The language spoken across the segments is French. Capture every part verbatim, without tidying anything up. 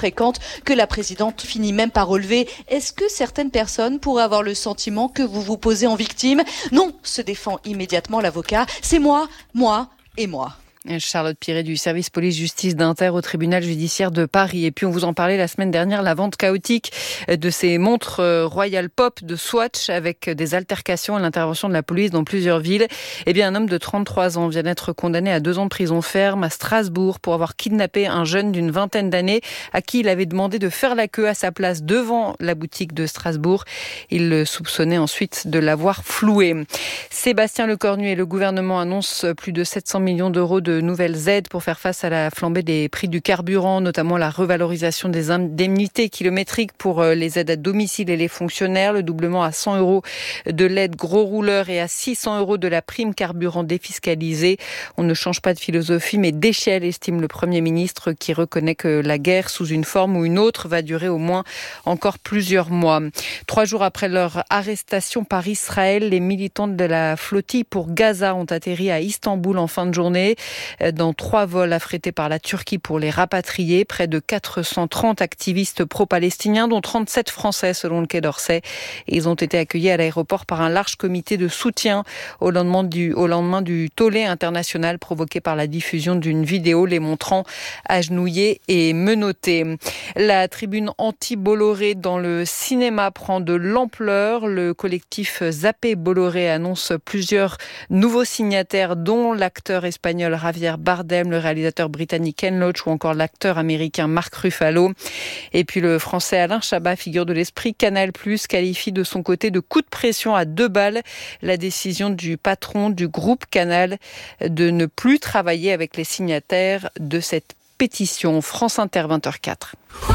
fréquente que la présidente finit même par relever. Est-ce que certaines personnes pourraient avoir le sentiment que vous vous posez en victime ? Non, se défend immédiatement l'avocat. C'est moi, moi et moi. Charlotte Piret du service police-justice d'Inter au tribunal judiciaire de Paris. Et puis on vous en parlait la semaine dernière, la vente chaotique de ces montres Royal Pop de Swatch avec des altercations et l'intervention de la police dans plusieurs villes. Eh bien, un homme de trente-trois ans vient d'être condamné à deux ans de prison ferme à Strasbourg pour avoir kidnappé un jeune d'une vingtaine d'années à qui il avait demandé de faire la queue à sa place devant la boutique de Strasbourg. Il le soupçonnait ensuite de l'avoir floué. Sébastien Lecornu et le gouvernement annoncent plus de sept cents millions d'euros de de nouvelles aides pour faire face à la flambée des prix du carburant, notamment la revalorisation des indemnités kilométriques pour les aides à domicile et les fonctionnaires, le doublement à cent euros de l'aide gros rouleur et à six cents euros de la prime carburant défiscalisée. On ne change pas de philosophie, mais d'échelle, estime le Premier ministre, qui reconnaît que la guerre, sous une forme ou une autre, va durer au moins encore plusieurs mois. Trois jours après leur arrestation par Israël, les militants de la flottille pour Gaza ont atterri à Istanbul en fin de journée. Dans trois vols affrétés par la Turquie pour les rapatrier. Près de quatre cent trente activistes pro-palestiniens, dont trente-sept Français selon le Quai d'Orsay. Ils ont été accueillis à l'aéroport par un large comité de soutien au lendemain du, au lendemain du tollé international provoqué par la diffusion d'une vidéo les montrant agenouillés et menottés. La tribune anti-Bolloré dans le cinéma prend de l'ampleur. Le collectif Zappé Bolloré annonce plusieurs nouveaux signataires, dont l'acteur espagnol Javier Bardem, le réalisateur britannique Ken Loach ou encore l'acteur américain Mark Ruffalo. Et puis le français Alain Chabat, figure de l'esprit, Canal+, qualifie de son côté de coup de pression à deux balles la décision du patron du groupe Canal de ne plus travailler avec les signataires de cette pétition. France Inter, vingt heures quatre.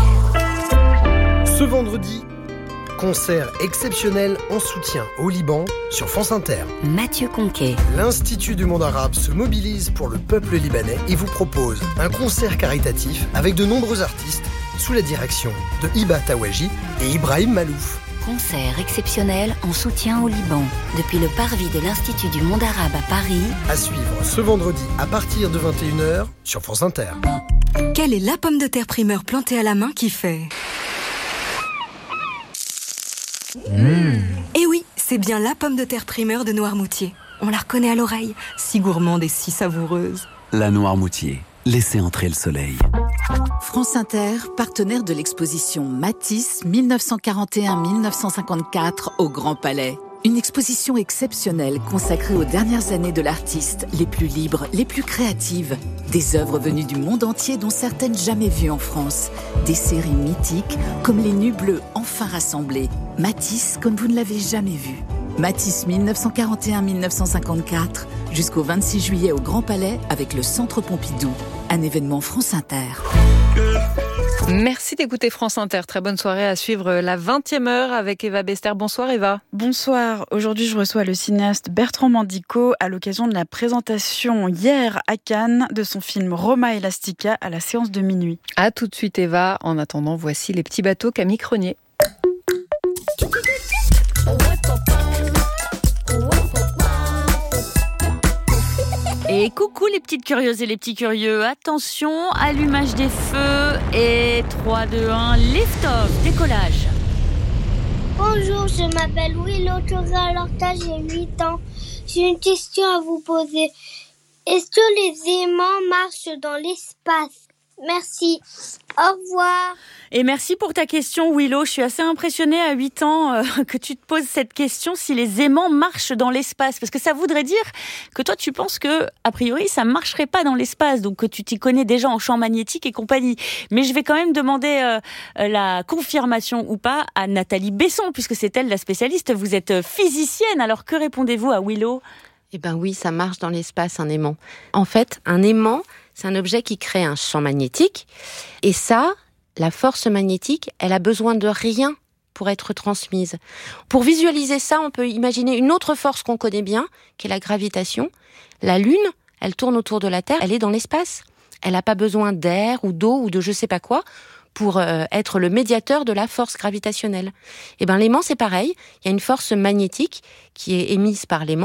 Ce vendredi, concert exceptionnel en soutien au Liban sur France Inter. Mathieu Conquet. L'Institut du monde arabe se mobilise pour le peuple libanais et vous propose un concert caritatif avec de nombreux artistes sous la direction de Hiba Tawaji et Ibrahim Malouf. Concert exceptionnel en soutien au Liban depuis le parvis de l'Institut du monde arabe à Paris. À suivre ce vendredi à partir de vingt et une heures sur France Inter. Quelle est la pomme de terre primeur plantée à la main qui fait Mmh. Eh oui, c'est bien la pomme de terre primeur de Noirmoutier. On la reconnaît à l'oreille, si gourmande et si savoureuse. La Noirmoutier, laissez entrer le soleil. France Inter, partenaire de l'exposition Matisse mille neuf cent quarante et un à mille neuf cent cinquante-quatre au Grand Palais. Une exposition exceptionnelle consacrée aux dernières années de l'artiste, les plus libres, les plus créatives. Des œuvres venues du monde entier dont certaines jamais vues en France. Des séries mythiques comme les Nus Bleus enfin rassemblés. Matisse comme vous ne l'avez jamais vu. Matisse mille neuf cent quarante et un à mille neuf cent cinquante-quatre jusqu'au vingt-six juillet au Grand Palais avec le Centre Pompidou. Un événement France Inter. Merci d'écouter France Inter. Très bonne soirée à suivre la vingtième heure avec Eva Bester. Bonsoir Eva. Bonsoir. Aujourd'hui, je reçois le cinéaste Bertrand Mandico à l'occasion de la présentation hier à Cannes de son film Roma Elastica à la séance de minuit. À tout de suite Eva. En attendant, voici Les Petits Bateaux, Camille Cronier. Et coucou les petites curieuses et les petits curieux, attention, allumage des feux et trois, deux, un, lift off, décollage. Bonjour, je m'appelle Willow Toralorta, j'ai huit ans. J'ai une question à vous poser. Est-ce que les aimants marchent dans l'espace ? Merci. Au revoir. Et merci pour ta question, Willow. Je suis assez impressionnée à huit ans euh, que tu te poses cette question si les aimants marchent dans l'espace. Parce que ça voudrait dire que toi, tu penses que, a priori, ça marcherait pas dans l'espace. Donc, que tu t'y connais déjà en champ magnétique et compagnie. Mais je vais quand même demander euh, la confirmation ou pas à Nathalie Besson, puisque c'est elle la spécialiste. Vous êtes physicienne. Alors, que répondez-vous à Willow ? Eh ben oui, ça marche dans l'espace, un aimant. En fait, un aimant, c'est un objet qui crée un champ magnétique. Et ça, la force magnétique, elle a besoin de rien pour être transmise. Pour visualiser ça, on peut imaginer une autre force qu'on connaît bien, qui est la gravitation. La Lune, elle tourne autour de la Terre, elle est dans l'espace. Elle n'a pas besoin d'air ou d'eau ou de je sais pas quoi pour euh, être le médiateur de la force gravitationnelle. Eh ben, l'aimant, c'est pareil. Il y a une force magnétique qui est émise par l'aimant.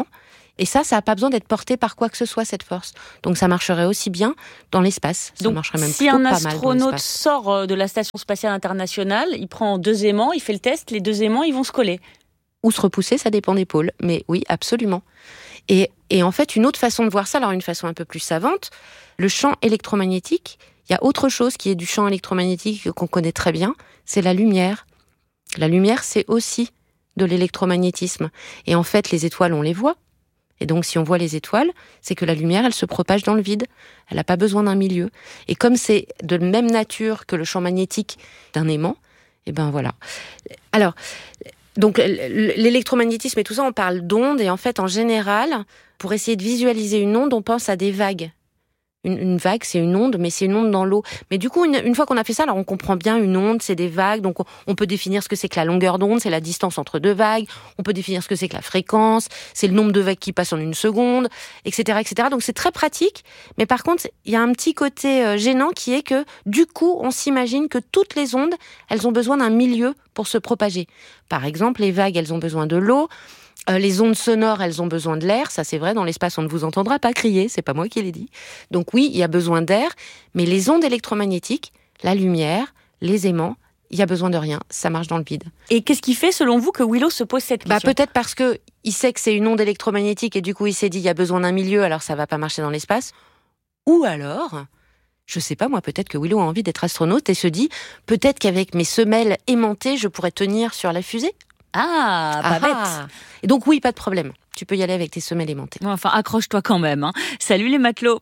Et ça, ça n'a pas besoin d'être porté par quoi que ce soit, cette force. Donc ça marcherait aussi bien dans l'espace. Ça Donc marcherait même si plutôt un pas mal dans astronaute l'espace. sort de la Station spatiale internationale, il prend deux aimants, il fait le test, les deux aimants, ils vont se coller. Ou se repousser, ça dépend des pôles. Mais oui, absolument. Et, et en fait, une autre façon de voir ça, alors une façon un peu plus savante, le champ électromagnétique, il y a autre chose qui est du champ électromagnétique qu'on connaît très bien, c'est la lumière. La lumière, c'est aussi de l'électromagnétisme. Et en fait, les étoiles, on les voit. Et donc, si on voit les étoiles, c'est que la lumière, elle se propage dans le vide. Elle n'a pas besoin d'un milieu. Et comme c'est de même nature que le champ magnétique d'un aimant, eh ben voilà. Alors, donc l'électromagnétisme et tout ça, on parle d'ondes. Et en fait, en général, pour essayer de visualiser une onde, on pense à des vagues. Une, une vague, c'est une onde, mais c'est une onde dans l'eau. Mais du coup, une, une fois qu'on a fait ça, alors on comprend bien une onde, c'est des vagues. Donc, on, on peut définir ce que c'est que la longueur d'onde, c'est la distance entre deux vagues. On peut définir ce que c'est que la fréquence, c'est le nombre de vagues qui passent en une seconde, et cetera, et cetera. Donc, c'est très pratique. Mais par contre, il y a un petit côté euh, gênant qui est que, du coup, on s'imagine que toutes les ondes, elles ont besoin d'un milieu pour se propager. Par exemple, les vagues, elles ont besoin de l'eau. Euh, les ondes sonores, elles ont besoin de l'air. Ça, c'est vrai, dans l'espace, on ne vous entendra pas crier. C'est pas moi qui l'ai dit. Donc oui, il y a besoin d'air. Mais les ondes électromagnétiques, la lumière, les aimants, il y a besoin de rien. Ça marche dans le vide. Et qu'est-ce qui fait, selon vous, que Willow se pose cette question ? Bah, peut-être parce que il sait que c'est une onde électromagnétique et du coup, il s'est dit, il y a besoin d'un milieu, alors ça va pas marcher dans l'espace. Ou alors, je sais pas, moi, peut-être que Willow a envie d'être astronaute et se dit, peut-être qu'avec mes semelles aimantées, je pourrais tenir sur la fusée. Ah, pas ah, bête. Et donc oui, pas de problème. Tu peux y aller avec tes semelles aimantées. Enfin, accroche-toi quand même. Hein. Salut les matelots.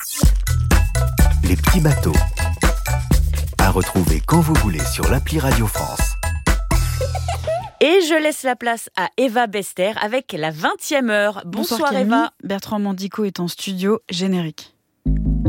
Les petits bateaux. À retrouver quand vous voulez sur l'appli Radio France. Et je laisse la place à Eva Bester avec la vingtième heure. Bonsoir, Bonsoir Eva. Bertrand Mandico est en studio, générique.